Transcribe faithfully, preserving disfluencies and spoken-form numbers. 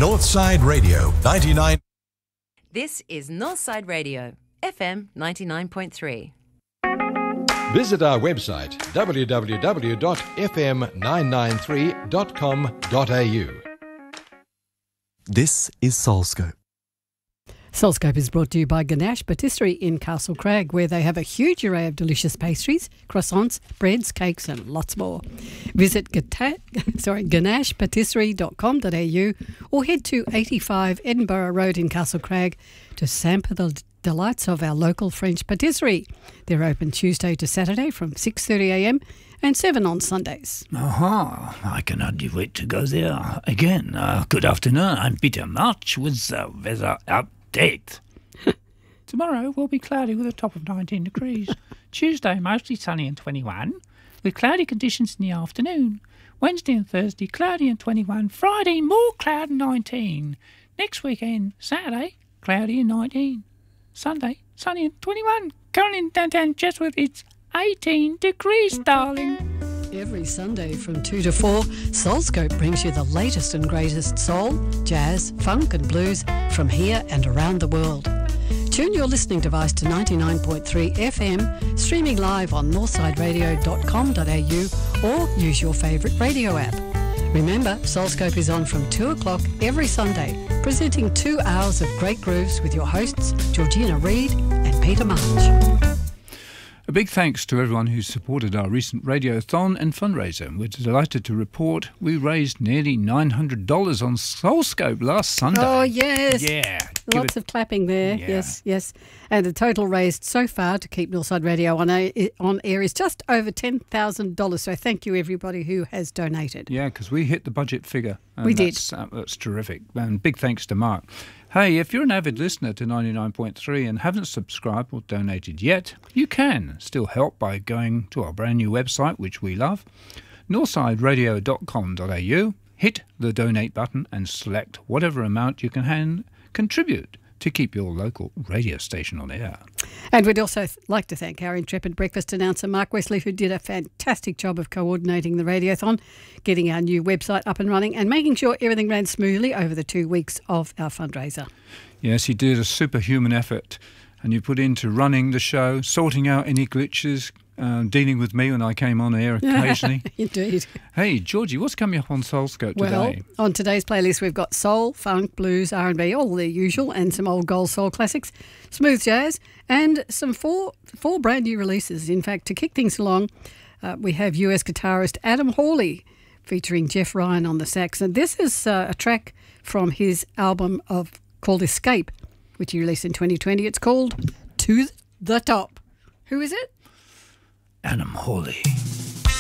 Northside Radio ninety-nine. This is Northside Radio, F M ninety-nine point three. Visit our website w w w dot f m nine nine three dot com dot a u. This is Soulscope. Soulscope is brought to you by Ganache Patisserie in Castle Crag, where they have a huge array of delicious pastries, croissants, breads, cakes and lots more. Visit gata- sorry, ganache patisserie dot com dot a u or head to eighty-five Edinburgh Road in Castle Crag to sample the delights of our local French patisserie. They're open Tuesday to Saturday from six thirty a m and seven on Sundays. Aha, I can hardly wait to go there again. Uh, good afternoon, I'm Peter March with the weather update. Tomorrow will be cloudy with a top of nineteen degrees. Tuesday, mostly sunny and twenty-one, with cloudy conditions in the afternoon. Wednesday and Thursday, cloudy and twenty-one. Friday, more cloud and nineteen. Next weekend, Saturday, cloudy and nineteen. Sunday, sunny and twenty-one. Currently in downtown Chatsworth, it's eighteen degrees, darling. Every Sunday from two to four, Soulscope brings you the latest and greatest soul, jazz, funk and blues from here and around the world. Tune your listening device to ninety-nine point three F M, streaming live on northside radio dot com dot a u or use your favourite radio app. Remember, Soulscope is on from two o'clock every Sunday, presenting two hours of great grooves with your hosts, Georgina Reid and Peter March. A big thanks to everyone who supported our recent radiothon and fundraiser. We're delighted to report we raised nearly nine hundred dollars on Soulscope last Sunday. Oh, yes. Yeah. Lots of clapping there. Yeah. Yes, yes. And the total raised so far to keep Northside Radio on, a, on air is just over ten thousand dollars. So thank you, everybody who has donated. Yeah, because we hit the budget figure. And we did. That's, uh, that's terrific. And big thanks to Mark. Hey, if you're an avid listener to ninety-nine point three and haven't subscribed or donated yet, you can still help by going to our brand new website, which we love, northside radio dot com dot a u. Hit the donate button and select whatever amount you can hand, contribute to keep your local radio station on air. And we'd also like to thank our intrepid breakfast announcer, Mark Wesley, who did a fantastic job of coordinating the radiothon, getting our new website up and running and making sure everything ran smoothly over the two weeks of our fundraiser. Yes, he did a superhuman effort, and you put into running the show, sorting out any glitches, uh, dealing with me when I came on air occasionally. Indeed. Hey, Georgie, what's coming up on Soulscope well, today? On today's playlist, we've got soul, funk, blues, R and B, all the usual, and some old gold soul classics, smooth jazz, and some four four brand new releases. In fact, to kick things along, uh, we have U S guitarist Adam Hawley featuring Jeff Ryan on the sax. And this is uh, a track from his album of called Escape, which he released in twenty twenty. It's called To the Top. Who is it? Adam Hawley.